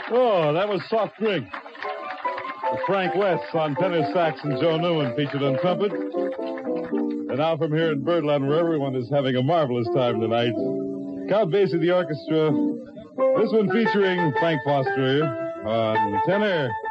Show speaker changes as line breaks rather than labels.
Oh, that was Soft Drink. With Frank West on tenor sax and Joe Newman featured on trumpet. And now from here in Birdland, where everyone is having a marvelous time tonight, Count Basie the orchestra. This one featuring Frank Foster on tenor.